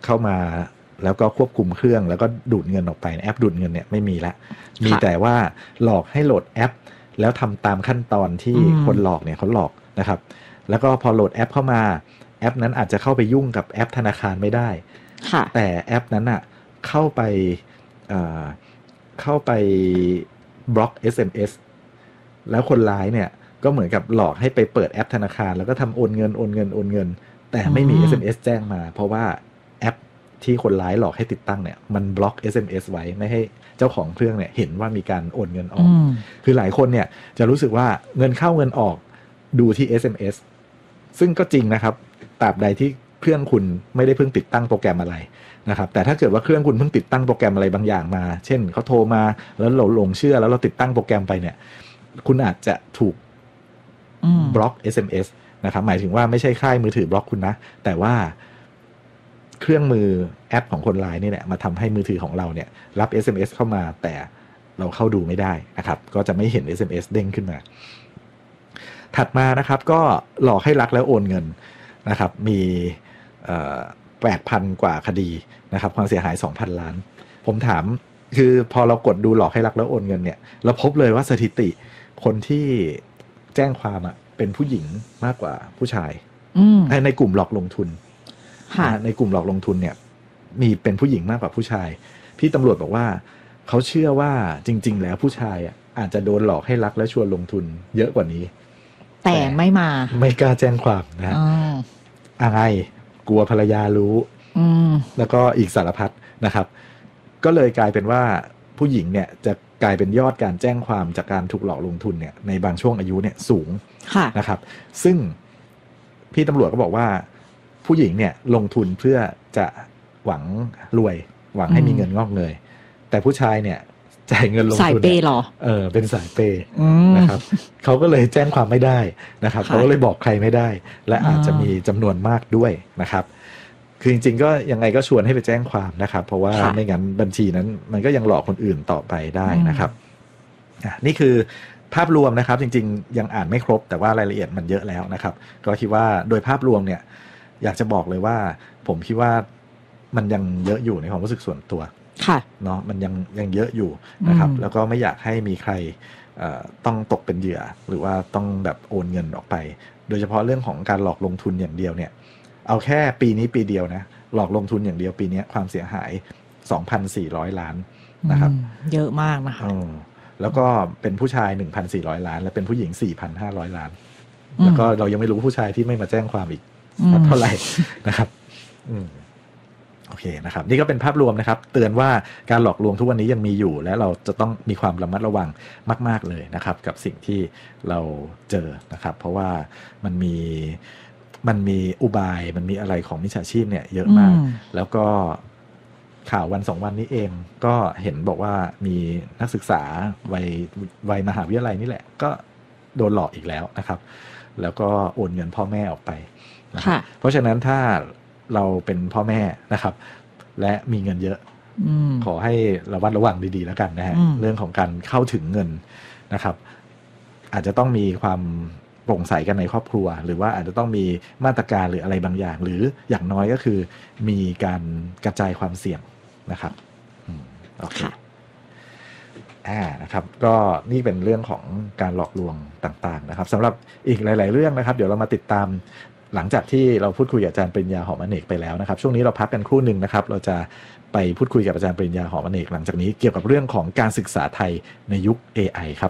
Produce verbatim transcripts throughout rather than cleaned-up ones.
เข้ามาแล้วก็ควบคุมเครื่องแล้วก็ดูดเงินออกไปแอปดูดเงินเนี่ยไม่มีละมีแต่ว่าหลอกให้โหลดแอปแล้วทำตามขั้นตอนที่คนหลอกเนี่ยเขาหลอกนะครับแล้วก็พอโหลดแอปเข้ามาแอปนั้นอาจจะเข้าไปยุ่งกับแอปธนาคารไม่ได้แต่แอปนั้นอ่ะเข้าไปเอ่อเข้าไปบล็อก เอส เอ็ม เอส แล้วคนร้ายเนี่ยก็เหมือนกับหลอกให้ไปเปิดแอปธนาคารแล้วก็ทำโอนเงินโอนเงินโอนเงินแต่ไม่มี เอส เอ็ม เอส แจ้งมาเพราะว่าแอปที่คนร้ายหลอกให้ติดตั้งเนี่ยมันบล็อก เอส เอ็ม เอส ไว้ไม่ให้เจ้าของเครื่องเนี่ยเห็นว่ามีการโอนเงินออกคือหลายคนเนี่ยจะรู้สึกว่าเงินเข้าเงินออกดูที่ เอส เอ็ม เอส ซึ่งก็จริงนะครับตราบใดที่เครื่องคุณไม่ได้เพิ่งติดตั้งโปรแกรมอะไรนะครับแต่ถ้าเกิดว่าเครื่องคุณเพิ่งติดตั้งโปรแกรมอะไรบางอย่างมาเช่นเขาโทรมาแล้วเราหลงเชื่อแล้วเราติดตั้งโปรแกรมไปเนี่ยคุณอาจจะถูกบล็อก เอส เอ็ม เอส นะครับหมายถึงว่าไม่ใช่ค่ายมือถือบล็อกคุณนะแต่ว่าเครื่องมือแอปของคนร้ายนี่แหละมาทำให้มือถือของเราเนี่ยรับ เอส เอ็ม เอส เข้ามาแต่เราเข้าดูไม่ได้นะครับก็จะไม่เห็น เอส เอ็ม เอส เด้งขึ้นมาถัดมานะครับก็หลอกให้รักแล้วโอนเงินนะครับมีแปดพันกว่าคดีนะครับความเสียหาย สองพัน ล้านผมถามคือพอเรากดดูหลอกให้รักแล้วโอนเงินเนี่ยเราพบเลยว่าสถิติคนที่แจ้งความอ่ะเป็นผู้หญิงมากกว่าผู้ชายในกลุ่มหลอกลงทุนในกลุ่มหลอกลงทุนเนี่ยมีเป็นผู้หญิงมากกว่าผู้ชายพี่ตำรวจบอกว่าเขาเชื่อว่าจริงๆแล้วผู้ชายอ่ะอาจจะโดนหลอกให้รักและชวนลงทุนเยอะกว่านี้แต่ไม่มาไม่กล้าแจ้งความนะฮะอะไรกลัวภรรยารู้แล้วก็อีกสารพัดนะครับก็เลยกลายเป็นว่าผู้หญิงเนี่ยจะกลายเป็นยอดการแจ้งความจากการถูกหลอกลงทุนเนี่ยในบางช่วงอายุเนี่ยสูงนะครับซึ่งพี่ตำรวจก็บอกว่าผู้หญิงเนี่ยลงทุนเพื่อจะหวังรวยหวังให้มีเงินงอกเงยแต่ผู้ชายเนี่ยจ่ายเงินลงทุนสายเปย์หรอเออเป็นสายเปย์นะครับเขาก็เลยแจ้งความไม่ได้นะครับเขาก็เลยบอกใครไม่ได้และอาจจะมีจำนวนมากด้วยนะครับคือจริงๆก็ยังไงก็ชวนให้ไปแจ้งความนะครับเพราะว่าไม่งั้นบัญชีนั้นมันก็ยังหลอกคนอื่นต่อไปได้นะครับนี่คือภาพรวมนะครับจริงๆยังอ่านไม่ครบแต่ว่ารายละเอียดมันเยอะแล้วนะครับก็คิดว่าโดยภาพรวมเนี่ยอยากจะบอกเลยว่าผมคิดว่ามันยังเยอะอยู่ในความรู้สึกส่วนตัวเนาะมันยังยังเยอะอยู่นะครับแล้วก็ไม่อยากให้มีใครต้องตกเป็นเหยื่อหรือว่าต้องแบบโอนเงินออกไปโดยเฉพาะเรื่องของการหลอกลงทุนอย่างเดียวเนี่ยเอาแค่ปีนี้ปีเดียวนะหลอกลงทุนอย่างเดียวปีนี้ความเสียหาย สองพันสี่ร้อย ล้านนะครับเยอะมากนะคะแล้วก็เป็นผู้ชาย หนึ่งพันสี่ร้อย ล้านและเป็นผู้หญิง สี่พันห้าร้อย ล้านแล้วก็เรายังไม่รู้ผู้ชายที่ไม่มาแจ้งความอีกเท่าไหร่นะครับโอเคนะครับนี่ก็เป็นภาพรวมนะครับเตือนว่าการหลอกลวงทุกวันนี้ยังมีอยู่และเราจะต้องมีความระมัดระวังมากๆเลยนะครับกับสิ่งที่เราเจอนะครับเพราะว่ามันมีมันมีอุบายมันมีอะไรของมิจฉาชีพเนี่ยเยอะมากแล้วก็ข่าววันสองวันนี้เองก็เห็นบอกว่ามีนักศึกษาวัยวัยมหาวิทยาลัยนี่แหละก็โดนหลอกอีกแล้วนะครับแล้วก็โอนเงินพ่อแม่ออกไปนะครับเพราะฉะนั้นถ้าเราเป็นพ่อแม่นะครับและมีเงินเยอะขอให้ระวัดระวังดีๆแล้วกันนะฮะเรื่องของการเข้าถึงเงินนะครับอาจจะต้องมีความโปร่งใสกันในครอบครัวหรือว่าอาจจะต้องมีมาตรการหรืออะไรบางอย่างหรืออย่างน้อยก็คือมีการกระจายความเสี่ยงนะครับโอเคอ่านะครับก็นี่เป็นเรื่องของการหลอกลวงต่างๆนะครับสำหรับอีกหลายๆเรื่องนะครับเดี๋ยวเรามาติดตามหลังจากที่เราพูดคุยกับอาจารย์ปริญญาหอมอเนกไปแล้วนะครับช่วงนี้เราพักกันครู่หนึ่งนะครับเราจะไปพูดคุยกับอาจารย์ปริญญาหอมอเนกหลังจากนี้เกี่ยวกับเรื่องของการศึกษาไทยในยุค เอ ไอ ครับ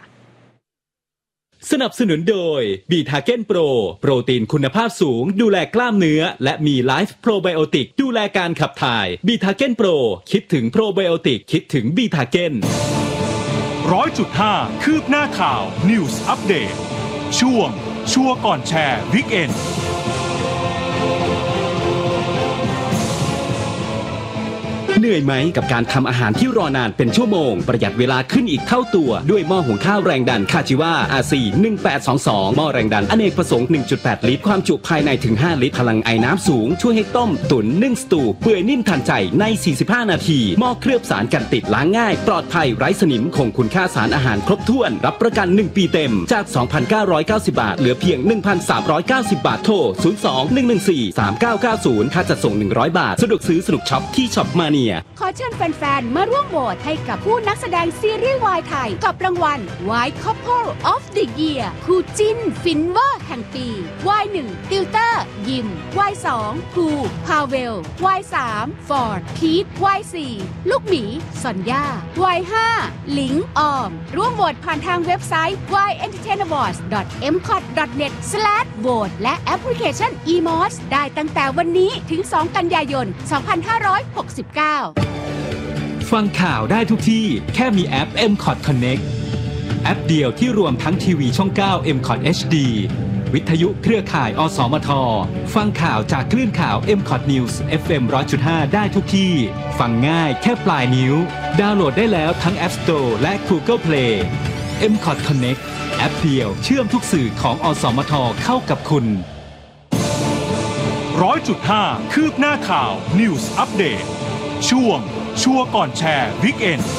สนับสนุนโดยบีทาเก้นโปรโปรตีนคุณภาพสูงดูแลกล้ามเนื้อและมีไลฟ์โปรไบโอติกดูแลการขับถ่ายบีทาเก้นโปรคิดถึงโปรไบโอติกคิดถึงบีทาเก้นร้อยจุดห้า คืบหน้าข่าว News Update ช่วงชัวร์ก่อนแชร์วีคเอนด์เหนื่อยไหมกับการทำอาหารที่รอนานเป็นชั่วโมงประหยัดเวลาขึ้นอีกเท่าตัวด้วยหม้อหุงข้าวแรงดันคาจิวา อาร์ ซี หนึ่งแปดสองสอง หม้อแรงดันอเนกประสงค์ หนึ่งจุดแปด ลิตรความจุภายในถึงห้าลิตรพลังไอน้ำสูงช่วยให้ต้มตุ๋นนึ่งสตูเปื่อยนิ่มทันใจในสี่สิบห้านาทีหม้อเคลือบสารกันติดล้างง่ายปลอดภัยไร้สนิมคงคุณค่าสารอาหารครบถ้วนรับประกันหนึ่งปีเต็มจาก สองพันเก้าร้อยเก้าสิบ บาทเหลือเพียง หนึ่งพันสามร้อยเก้าสิบ บาทโทรศูนย์ สอง หนึ่ง หนึ่ง สี่ สาม เก้า เก้า ศูนย์ค่าจัดส่งหนึ่งร้อยบาทสะดวกซื้อสนุกช็อปที่ช็อปมาเนียขอเชิญแฟนๆ มาร่วมโหวตให้กับผู้นักแสดงซีรีส์วายไทยกับรางวัล White Couple of the Year คู่จิ้นฟินเวอร์แห่งปี วาย หนึ่ง ติวเตอร์ ยิม วาย สอง ภูพาเวล วาย สาม ฟอร์ด พีท วาย สี่ ลูกหมีซอนย่า วาย ห้า หลิง ออม ร่วมโหวตผ่านทางเว็บไซต์ วาย เอ็นเตอร์เทน อวอร์ดส์ ดอท เอ็ม คอท ดอท เน็ต สแลช โหวต และแอปพลิเคชัน อี มอส ได้ตั้งแต่วันนี้ถึง สอง กันยายน สองพันห้าร้อยหกสิบเก้าฟังข่าวได้ทุกที่แค่มีแอป เอ็ม คอท Connect แอปเดียวที่รวมทั้งทีวีช่อง เก้า เอ็ม คอท เอช ดี วิทยุเครือข่าย อสมท ฟังข่าวจากคลื่นข่าว เอ็ม คอท News เอฟ เอ็ม หนึ่งร้อยจุดห้า ได้ทุกที่ ฟังง่ายแค่ปลายนิ้ว ดาวน์โหลดได้แล้วทั้ง App Store และ Google Play เอ็ม คอท Connect แอปเดียวเชื่อมทุกสื่อของอสมทเข้ากับคุณร้อยจุดห้าคืบหน้าข่าว News Update ช่วงชัวร์ก่อนแชร์วิกเอนด์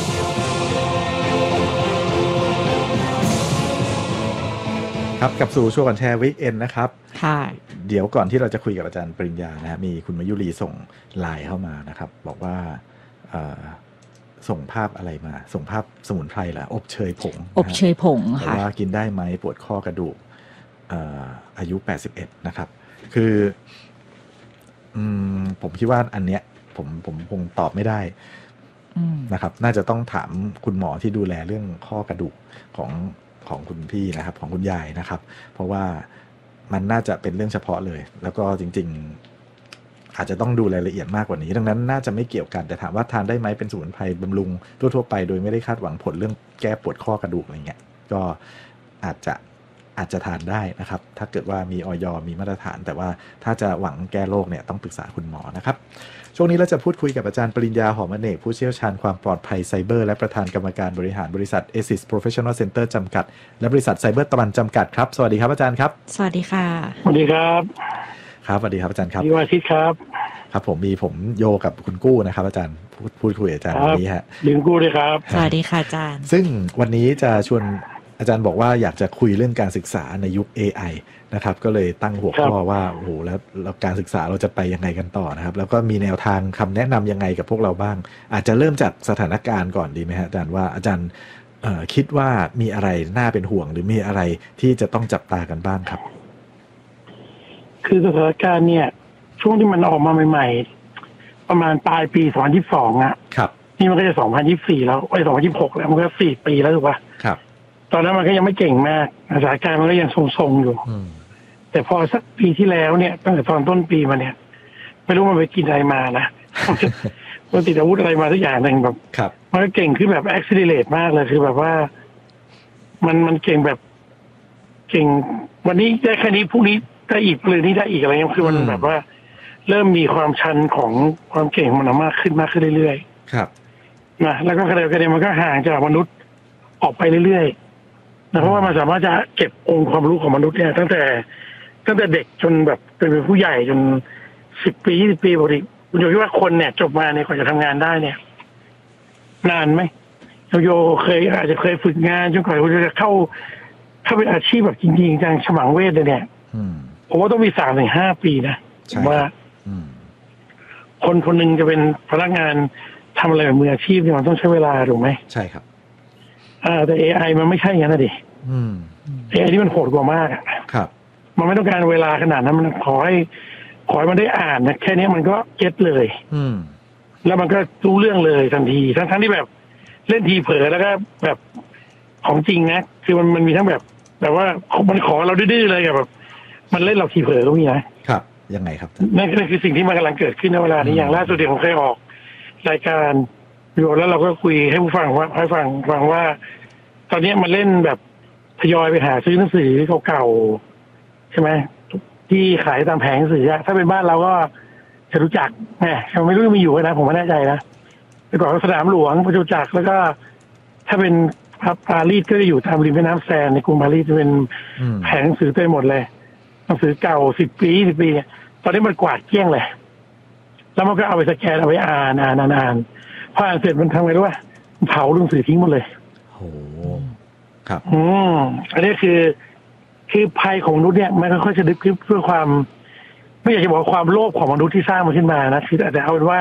ครับกับสู่ช่วงก่อนแชร์วิกเอนด์นะครับค่ะเดี๋ยวก่อนที่เราจะคุยกับอาจารย์ปริญญานะมีคุณมายุรีส่งไลน์เข้ามานะครับบอกว่าส่งภาพอะไรมาส่งภาพสมุนไพรล่ะอบเชยผงอบเชยผงค่ะว่ากินได้ไหมปวดข้อกระดูกอายุแปดสิบเอ็ดนะครับคืออืมผมคิดว่าอันเนี้ยผมผมคงตอบไม่ได้นะครับน่าจะต้องถามคุณหมอที่ดูแลเรื่องข้อกระดูกของของคุณพี่นะครับของคุณยายนะครับเพราะว่ามันน่าจะเป็นเรื่องเฉพาะเลยแล้วก็จริงๆอาจจะต้องดูรายละเอียดมากกว่านี้ดังนั้นน่าจะไม่เกี่ยวกันแต่ถามว่าทานได้ไหมเป็นสมุนไพรบำรุงทั่วๆไปโดยไม่ได้คาดหวังผลเรื่องแก้ปวดข้อกระดูกอะไรเงี้ยก็อาจจะอาจจะทานได้นะครับถ้าเกิดว่ามีอย.มีมาตรฐานแต่ว่าถ้าจะหวังแก้โรคเนี่ยต้องปรึกษาคุณหมอนะครับช่วงนี้เราจะพูดคุยกับอาจารย์ปริญญาหอมอเนกผู้เชี่ยวชาญความปลอดภัยไซเบอร์และประธานกรรมการบริหารบริษัท เอ ซิส Professional Center จำกัดและบริษัทไซเบอร์ตะวันจำกัดครับสวัสดีครับอาจารย์ครับสวัสดีค่ะสวัสดีครับครับสวัสดีครับอาจารย์ครับพี่วาทิตครับครับผมมีผมโยกับคุณกู้นะครับอาจารย์พูดพูดคุยอาจารย์วันนี้ฮะดึงกู้ด้วยครับสวัสดีค่ะอาจารย์ซึ่งวันนี้จะชวนอาจารย์บอกว่าอยากจะคุยเรื่องการศึกษาในยุค เอ ไอ นะครับก็เลยตั้งหัวข้อว่าโอ้โหแล้วการศึกษาเราจะไปยังไงกันต่อนะครับแล้วก็มีแนวทางคำแนะนำยังไงกับพวกเราบ้างอาจจะเริ่มจากสถานการณ์ก่อนดีไหมฮะอาจารย์ว่าอาจารย์คิดว่ามีอะไรน่าเป็นห่วงหรือมีอะไรที่จะต้องจับตากันบ้างครับคือสถานการณ์เนี่ยช่วงที่มันออกมาใหม่ๆประมาณปลายปีสองพันยี่สิบสองอ่ะครับนี่มันก็จะสองพันยี่สิบสี่แล้วไอ้สองพันยี่สิบหกแล้วมันก็สี่ปีแล้วถูกป่ะครับตอนนั้นมันก็ยังไม่เก่งมากสถานการณ์มันก็ยังทรงๆอยู่แต่พอสักปีที่แล้วเนี่ยตั้งแต่ตอนต้นปีมาเนี่ยไม่รู้มันไปกินอะไรมานะมันติดอาวุธอะไรมาทุกอย่างหนึ่งแบบมันก็เก่งขึ้นแบบ accelerate มากเลยคือแบบว่ามันมันเก่งแบบเก่งวันนี้ได้แค่นี้พรุ่งนี้ได้อีกเลยนี่ได้อีกอะไรเงี้ยคือมันแบบว่าเริ่มมีความชันของความเก่งมันมากขึ้นมากขึ้นเรื่อยๆครับนะแล้วก็คะแนนคะแนนมันก็ห่างจากมนุษย์ออกไปเรื่อยๆนะเพราะว่ามันสามารถจะเก็บองค์ความรู้ของมนุษย์เนี่ยตั้งแต่ตั้งแต่เด็กจนแบบเป็นผู้ใหญ่จนสิบปียี่สิบปีปกติคุณโยคิดว่าคนเนี่ยจบมาเนี่ยกว่าจะทำงานได้เนี่ยนานไหมโยโยเคยอาจจะเคยฝึกงานจนกว่าคุณจะเข้าเข้าเป็นอาชีพแบบจริงๆจังฉมังเวทเลยเนี่ยผมว่าต้องมีสามถึงห้าปีนะว่าคนคนหนึ่งจะเป็นพนักงานทำอะไรแบบมืออาชีพเนี่ยมันต้องใช้เวลาถูกไหมใช่ครับอ่าแต่ เอ ไอ มันไม่ใช่อย่างนั้นนะดิ เอ ไอ ที่มันโหดกว่ามากครับมันไม่ต้องการเวลาขนาดนั้นมันขอให้ขอให้มันได้อ่านนะแค่นี้มันก็เก็ตเลยอืมแล้วมันก็รู้เรื่องเลยทันทีทั้งทั้งที่แบบเล่นทีเผลอแล้วก็แบบของจริงนะคือมันมันมีทั้งแบบแบบว่ามันขอเราดื้อๆเลยแบบมันเล่นเราทีเผลอก็มีนะครับยังไงครับนั่นก็คือสิ่งที่มันกำลังเกิดขึ้นในเวลานี้อย่างล่าสุดเดี๋ยวผมเคยออกรายการอยู่แล้วเราก็คุยให้ผู้ฟังว่าให้ฟังฟังว่าตอนนี้มันเล่นแบบทยอยไปหาซื้อหนังสือเก่าๆใช่ไหมที่ขายตามแผงหนังสือถ้าเป็นบ้านเราก็จะรู้จักแหมไม่รู้มีอยู่นะผมไม่แน่ใจนะแต่ก่อนก็สนามหลวงพระจุจักรแล้วก็ถ้าเป็นปารีสก็จะอยู่ตามริมแม่น้ำแซนในกรุงปารีสจะเป็นแผงหนังสือเต็มหมดเลยหนังสือเก่าสิบปีสิบปีตอนนี้มันกวาดเกลี้ยงเลยแล้วมันก็เอาไปสแกนเอาไปอ่านอ่านอ่านพออ่านเสร็จมันทำไงรู้ป่ะเผาหนังสือทิ้งหมดเลยโอ้ครับอืมอันนี้คือคือภัยของมนุษย์เนี่ยมันค่อยๆจะดึกขึ้นเพื่อความไม่อยากจะบอกความโลภของมนุษย์ที่สร้างมันขึ้นมานะคือแต่เอาเป็นว่า